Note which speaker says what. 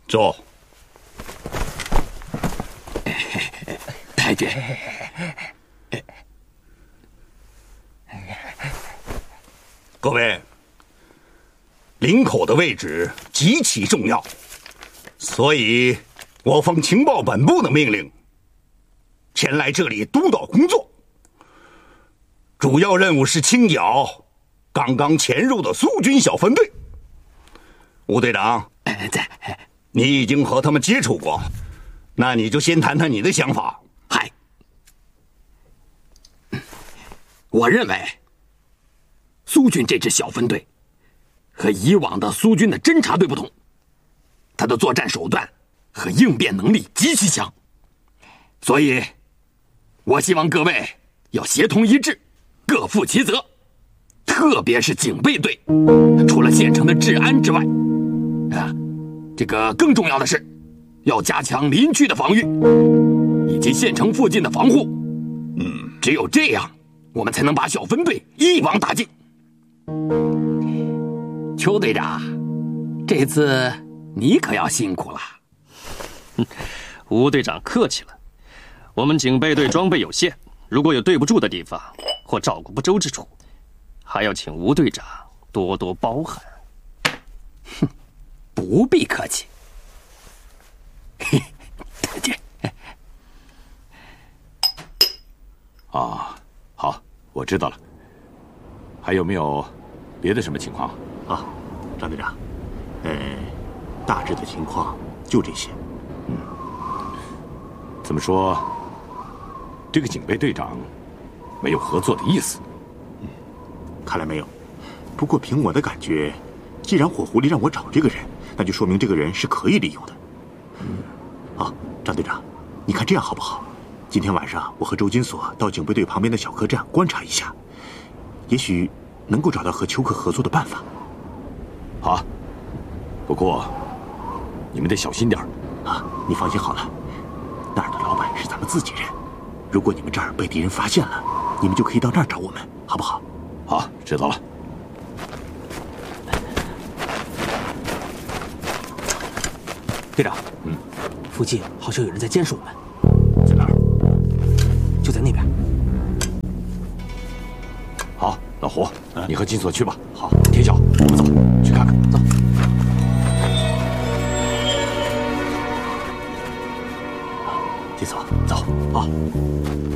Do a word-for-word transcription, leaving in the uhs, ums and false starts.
Speaker 1: 坐。
Speaker 2: 太君，
Speaker 1: 各位，林口的位置极其重要，所以我奉情报本部的命令，前来这里督导工作。主要任务是清剿刚刚潜入的苏军小分队。吴队长，
Speaker 2: 在，
Speaker 1: 你已经和他们接触过，那你就先谈谈你的想法。
Speaker 2: 嗨，我认为苏军这支小分队和以往的苏军的侦察队不同，他的作战手段和应变能力极其强，所以我希望各位要协同一致，各负其责。特别是警备队，除了县城的治安之外，啊，这个更重要的是要加强林区的防御以及县城附近的防护。嗯，只有这样，我们才能把小分队一网打尽。邱队长，这次你可要辛苦了。
Speaker 3: 吴队长客气了，我们警备队装备有限，如果有对不住的地方或照顾不周之处，还要请吴队长多多包涵。
Speaker 2: 哼，不必客气。嘿，太君。
Speaker 4: 啊，好，我知道了。还有没有别的什么情况？
Speaker 5: 啊，张队长，呃，大致的情况就这些。
Speaker 4: 嗯，怎么说？这个警备队长没有合作的意思。
Speaker 5: 嗯，看来没有。不过凭我的感觉，既然火狐狸让我找这个人，那就说明这个人是可以利用的。嗯，啊，张队长，你看这样好不好？今天晚上我和周金锁到警备队旁边的小客栈观察一下，也许能够找到和邱克合作的办法。
Speaker 4: 好，不过你们得小心点儿。
Speaker 5: 啊，你放心好了，那儿的老板是咱们自己人，如果你们这儿被敌人发现了，你们就可以到那儿找我们，好不好？
Speaker 4: 好，知道了。
Speaker 6: 队长，
Speaker 4: 嗯，
Speaker 6: 附近好像有人在监视我们。
Speaker 4: 在哪儿？
Speaker 6: 就在那边。
Speaker 4: 好，老胡，嗯、你和金锁去吧。
Speaker 5: 好，
Speaker 4: 铁小，我们走，去看看。
Speaker 6: 走。
Speaker 5: 金锁，
Speaker 4: 走。
Speaker 5: 好。